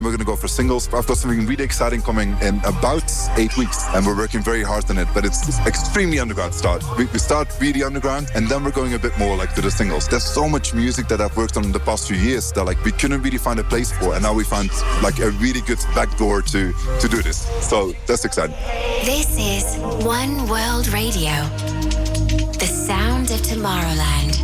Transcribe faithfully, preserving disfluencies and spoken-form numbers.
We're going to go for singles. I've got something really exciting coming in about eight weeks, and we're working very hard on it, but it's extremely underground start. We, we start really underground, and then we're going a bit more like to the singles. There's so much music that I've worked on in the past few years that like we couldn't really find a place for, and now we found like a really good backdoor to, to do this. So that's exciting. This is One World Radio, the sound of Tomorrowland.